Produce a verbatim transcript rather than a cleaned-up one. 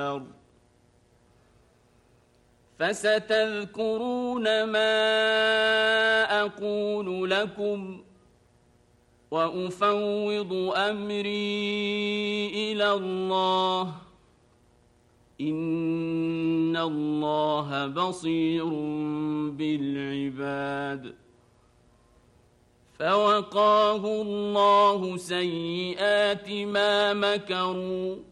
فستذكرون ما أقول لكم وأفوض أمري إلى الله إن الله بصير بالعباد. فوقاه الله سيئات ما مكروا